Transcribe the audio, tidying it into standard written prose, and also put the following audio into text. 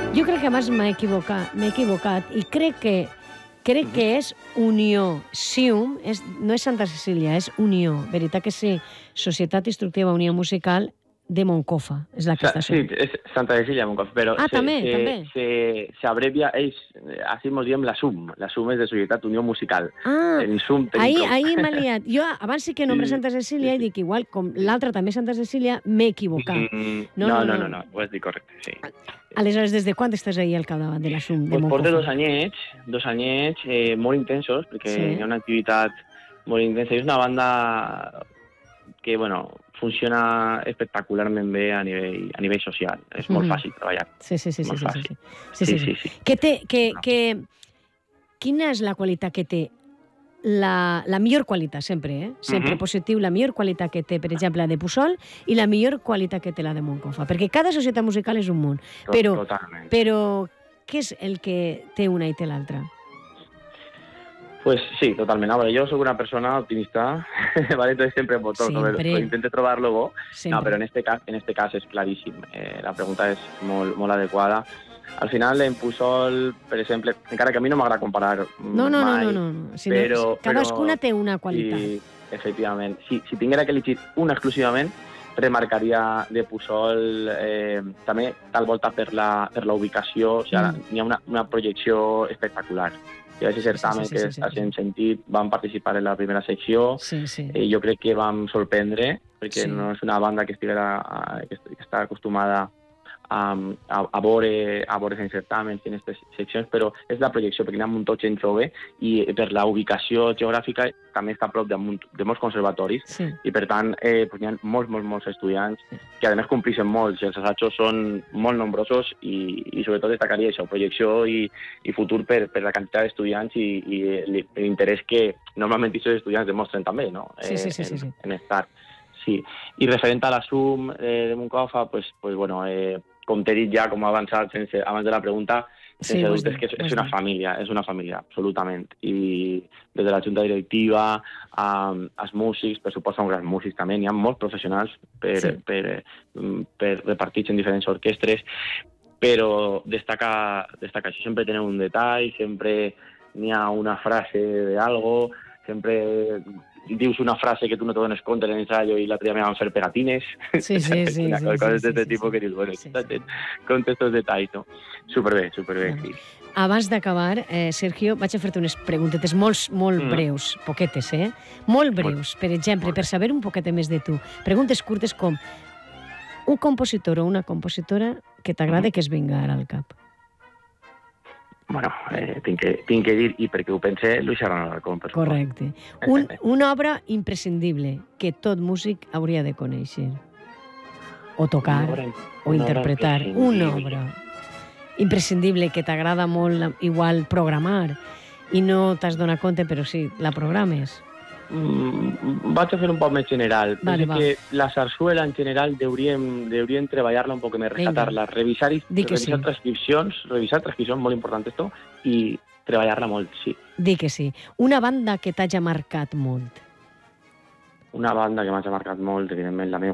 Jo crec que abans m'he equivocat i crec que és Unió. SIUM no és Santa Cecília, és Unió. Veritat que sí, Societat Instructiva Unió Musical de Moncofa, és la que està Sí, és Santa Cecília de Moncofa, però també. s'abrevia ells, així ens diem la SUM. La SUM és de Societat Unió Musical. En SUM tenim ahir m'ha liat. Jo abans sí que nombre Santa Cecília i dic, igual, com l'altre també Santa Cecília, m'he equivocat. No, ho has dit correcte, sí. Aleshores, des de quan estàs ahir al capdavant de la SUM de Moncofa? Porto 2 anyets molt intensos, perquè hi ha una activitat molt intensa. És una banda que, funciona espectacularment bé a nivell social. És molt fàcil treballar. Sí. Quina és la qualitat que té? La millor qualitat, sempre, sempre positiu, la millor qualitat que té, per exemple, la de Puçol i la millor qualitat que té la de Moncofa. Perquè cada societat musical és un món. Però què és el que té una i té l'altra? Pues sí, totalment. Jo soc una persona optimista, ¿vale? Entonces siempre intento trobar-lo bo. No, però en este cas és claríssim. La pregunta és molt adequada. Al final, en Puçol, per exemple, encara que a mi no m'agrada comparar mai... No. Cadascuna té una qualitat. Sí, efectivament. Si tinguera que elegir una exclusivament, remarcaria de Puçol també tal volta per la ubicació. O sigui, hi ha una projecció espectacular. I a aquest certamen que hem sentit vam participar en la primera secció. Jo crec que vam sorprendre, perquè no és una banda que està acostumada a veure en certamens i en aquestes seccions, però és la projecció, perquè n'hi ha un munt de gent jove i per la ubicació geogràfica també està a prop de molts conservatoris i per tant n'hi ha molts estudiants que a més complixen molt, els assajos són molt nombrosos i sobretot destacaria això, projecció i futur per la quantitat d'estudiants i l'interès que normalment aquests estudiants demostren també, no? En estar. Sí. I referent a la SUM de Moncofa, com t'he dit ja, com ha avançat abans de la pregunta, sense dubtes que és una família, absolutament. I des de la junta directiva, els músics, per supost són grans músics també, n'hi ha molts professionals per repartits en diferents orquestres, però destaca això, sempre tenen un detall, sempre n'hi ha una frase d'algo, sempre dius una frase que tu no te dones compte en l'ensayo i l'altre dia me van fer pegatines. Coses d'aquest tipus que dius, compte estos detalls, no? Superbé, sí. Abans d'acabar, Sergio, vaig a fer-te unes preguntetes molt breus, poquetes, molt breus. Per exemple, per saber un poquet més de tu. Preguntes curtes com un compositor o una compositora que t'agrada que es venga ara al cap. Tinc que dir, i perquè ho pensé, Luis Serrano Alarcón, per supost. Correcte. Una obra imprescindible que tot músic hauria de conèixer. O tocar, o interpretar. Una obra imprescindible que t'agrada molt, igual, programar, i no t'has donat compte, però sí, la programes. Vaig a fer un poc més general. Penso que la sarsuela en general hauríem treballar-la un poc més, rescatar-la, revisar transcripcions, molt important esto, i treballar-la molt, sí. Di que sí. Una banda que t'hagi marcat molt. Una banda que m'hagi marcat molt, evidentment, la meva